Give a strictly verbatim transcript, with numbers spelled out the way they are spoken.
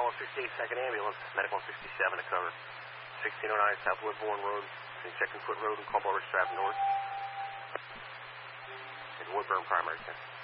one sixty-eight, second ambulance, medic one sixty-seven to cover. sixteen oh nine South Woodbourne Road, Second Foot Road and Cobble Ridge Drive North. And Woodburn Primary Care.